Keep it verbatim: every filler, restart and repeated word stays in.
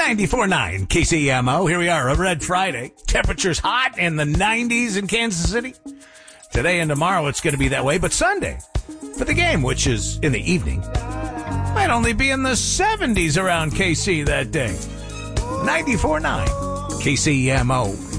ninety-four point nine K C M O. Here we are, a Red Friday. Temperatures hot in the nineties in Kansas City. Today and tomorrow it's going to be that way, but Sunday for the game, which is in the evening, might only be in the seventies around K C that day. ninety-four point nine K C M O.